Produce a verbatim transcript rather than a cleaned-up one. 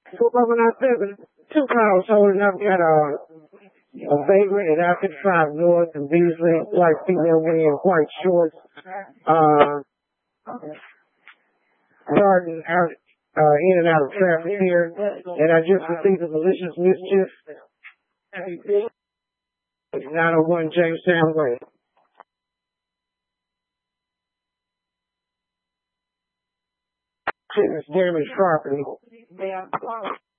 So, but when I said two cars holding up, got a, a vagrant at Alpha Five North and Beasley, white female wearing white shorts, uh, starting out, uh, in and out of traffic here, and I just received a malicious mischief. nine oh one Jamestown Way. Fitness damage property.